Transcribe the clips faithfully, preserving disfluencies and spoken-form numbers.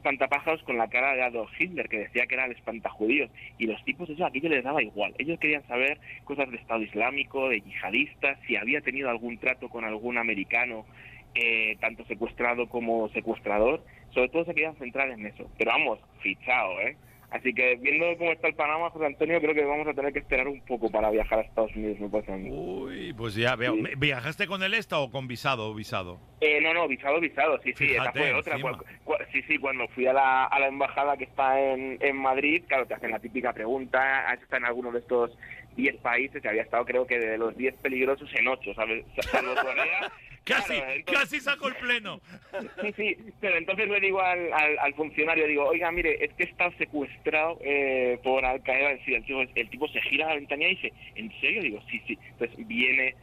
espantapájaros con la cara de Adolf Hitler, que decía que era el espantajudíos, y los tipos eso aquello les daba igual. Ellos querían saber cosas de Estado Islámico, de yihadistas, si había tenido algún trato con algún americano, eh, tanto secuestrado como secuestrador. Sobre todo se querían centrar en eso, pero vamos, fichado, ¿eh? Así que viendo cómo está el panorama, José Antonio, creo que vamos a tener que esperar un poco para viajar a Estados Unidos, me parece a mí. Uy, pues ya veo. Sí. ¿Viajaste con el ESTA o con visado o visado? Eh, no, no, visado, visado, sí, sí, Fíjate, esa fue otra. encima. Cu- cu- sí, sí, cuando fui a la, a la embajada que está en, en Madrid, claro, te hacen la típica pregunta, ¿has estado en alguno de estos diez países? Que había estado, creo que de los diez peligrosos en ocho, ¿sabes? Salvo Corea. Casi, Claro, entonces- casi saco el pleno. Sí, sí, pero entonces le digo al, al, al funcionario, digo, oiga, mire, es que está secuestrado eh, por Al Qaeda. Sí, el, tipo, el tipo se gira a la ventanilla y dice, ¿en serio? Digo, sí, sí. Entonces viene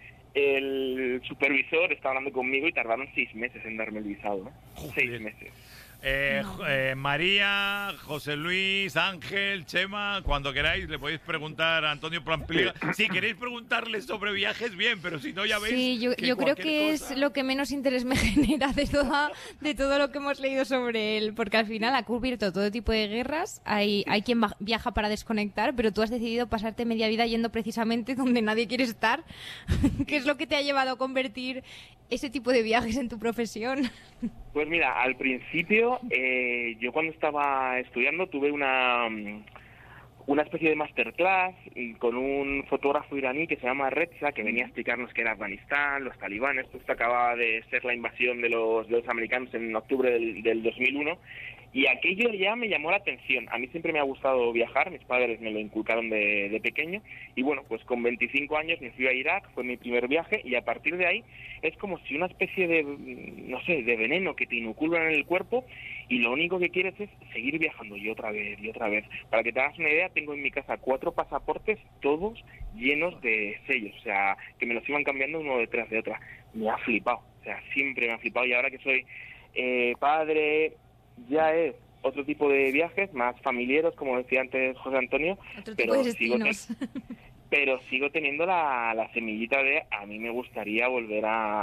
el supervisor, está hablando conmigo y tardaron seis meses en darme el visado, ¿no? Joder. Seis meses. Eh, eh, María, José Luis, Ángel, Chema, cuando queráis le podéis preguntar a Antonio Plampliega. Si queréis preguntarle sobre viajes, bien, pero si no, ya veis. Sí, yo, que yo creo cualquier que cosa- es lo que menos interés me genera de, toda, de todo lo que hemos leído sobre él, porque al final ha cubierto todo tipo de guerras, hay, hay quien va- viaja para desconectar, pero tú has decidido pasarte media vida yendo precisamente donde nadie quiere estar. ¿Qué es lo que te ha llevado a convertir ese tipo de viajes en tu profesión? Pues mira, al principio, eh, yo cuando estaba estudiando tuve una, mm, una especie de masterclass mm, con un fotógrafo iraní que se llama Reza, que venía a explicarnos qué era Afganistán, los talibanes. Esto acababa de ser la invasión de los, de los americanos en octubre del, del dos mil uno, y aquello ya me llamó la atención. A mí siempre me ha gustado viajar, mis padres me lo inculcaron de, de pequeño, y bueno, pues con veinticinco años me fui a Irak, fue mi primer viaje, y a partir de ahí es como si una especie de, no sé, de veneno que te inoculan en el cuerpo, y lo único que quieres es seguir viajando y otra vez y otra vez. Para que te hagas una idea, tengo en mi casa cuatro pasaportes, todos llenos de sellos, o sea, que me los iban cambiando uno detrás de otra. Me ha flipado, o sea, siempre me ha flipado, y ahora que soy eh, padre, ya es otro tipo de viajes, más familiares, como decía antes José Antonio, Otro tipo pero de sigo, destinos. ten- pero sigo teniendo la, la semillita de a mí me gustaría volver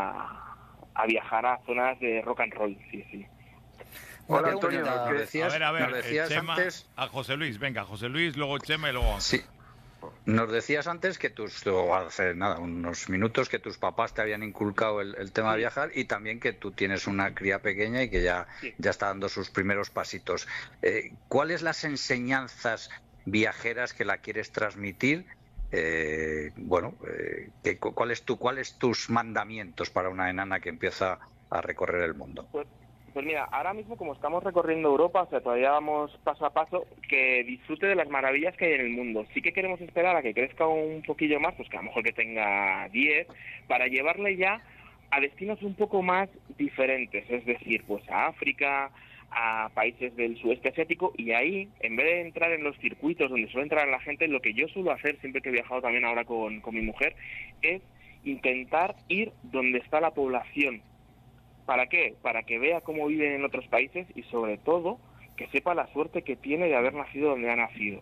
a, a viajar a zonas de rock and roll, sí, sí. Una Hola, preguntita. Antonio, nos A decías, ver, a ver, nos eh, decías Chema, antes... a José Luis, venga, José Luis, luego Chema y luego Ángel. Sí. Nos decías antes que tus, o hace nada, unos minutos, que tus papás te habían inculcado el, el tema de viajar, y también que tú tienes una cría pequeña y que ya, Sí. ya está dando sus primeros pasitos. Eh, ¿Cuáles las enseñanzas viajeras que la quieres transmitir? Eh, bueno, eh, que, ¿cuál es tu, cuáles tus mandamientos para una enana que empieza a recorrer el mundo? Pues, pues mira, ahora mismo como estamos recorriendo Europa, o sea, todavía vamos paso a paso, que disfrute de las maravillas que hay en el mundo. Sí que queremos esperar a que crezca un poquillo más, pues que a lo mejor que tenga diez, para llevarle ya a destinos un poco más diferentes, es decir, pues a África, a países del sudeste asiático, y ahí, en vez de entrar en los circuitos donde suele entrar la gente, lo que yo suelo hacer, siempre que he viajado también ahora con, con mi mujer, es intentar ir donde está la población. ¿Para qué? Para que vea cómo viven en otros países y sobre todo que sepa la suerte que tiene de haber nacido donde ha nacido.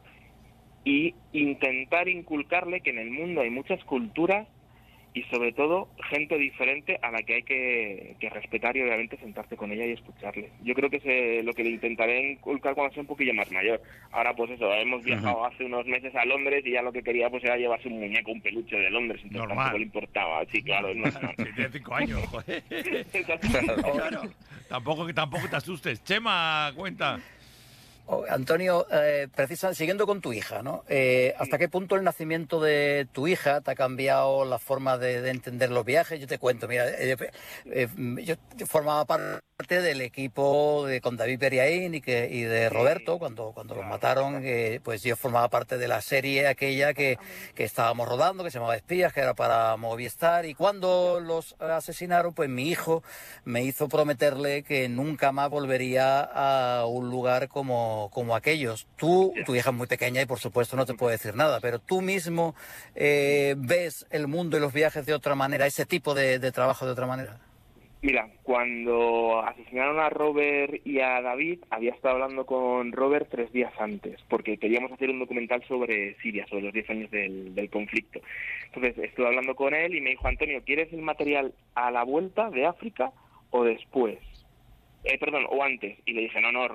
Y intentar inculcarle que en el mundo hay muchas culturas y sobre todo gente diferente a la que hay que, que respetar y obviamente sentarte con ella y escucharle. Yo creo que es eh, lo que le intentaré inculcar cuando sea un poquillo más mayor. Ahora pues eso, hemos viajado hace unos meses a Londres y ya lo que quería pues era llevarse un muñeco, un peluche de Londres, entonces Normal. tampoco le importaba. Sí, claro, es normal. Que tiene cinco años, joder. Exacto. Claro. Tampoco, tampoco te asustes. Chema, cuenta. Oh, Antonio, eh, precisa, siguiendo con tu hija, ¿no? Eh, ¿Hasta qué punto el nacimiento de tu hija te ha cambiado la forma de, de entender los viajes? Yo te cuento, mira, eh, eh, yo formaba parte del equipo de, con David Beriaín y, que, y de Roberto, cuando, cuando los mataron, eh, pues yo formaba parte de la serie aquella que, que estábamos rodando, que se llamaba Espías, que era para Movistar, y cuando los asesinaron, pues mi hijo me hizo prometerle que nunca más volvería a un lugar como como aquellos. Tú, tu hija es muy pequeña y por supuesto no te puedo decir nada, pero tú mismo eh, ves el mundo y los viajes de otra manera, ese tipo de, de trabajo de otra manera. Mira, cuando asesinaron a Robert y a David, había estado hablando con Robert tres días antes, porque queríamos hacer un documental sobre Siria, sobre los diez años del, del conflicto. Entonces estuve hablando con él y me dijo, Antonio, ¿quieres el material a la vuelta de África o después? eh, perdón, o antes. Y le dije, no, no,